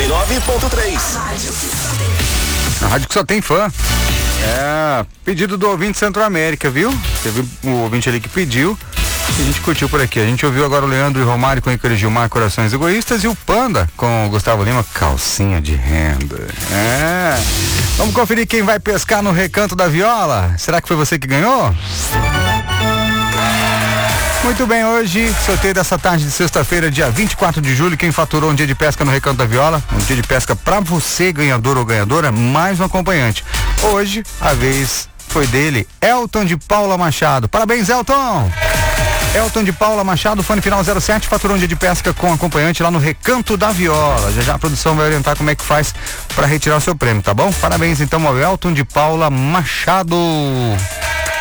99.3. A rádio que só tem fã. Pedido do ouvinte Centro-América, viu? Teve um ouvinte ali que pediu e a gente curtiu por aqui. A gente ouviu agora o Leandro e Romário com Ícaro Gilmar, Corações Egoístas, e o Panda com o Gustavo Lima, Calcinha de Renda. Vamos conferir quem vai pescar no Recanto da Viola. Será que foi você que ganhou? Muito bem, hoje, sorteio dessa tarde de sexta-feira, dia 24 de julho, quem faturou um dia de pesca no Recanto da Viola, um dia de pesca pra você, ganhador ou ganhadora, mais um acompanhante. Hoje, a vez foi dele, Elton de Paula Machado. Parabéns, Elton! Elton de Paula Machado, fone final 07, faturou um dia de pesca com acompanhante lá no Recanto da Viola. Já a produção vai orientar como é que faz para retirar o seu prêmio, tá bom? Parabéns então ao Elton de Paula Machado.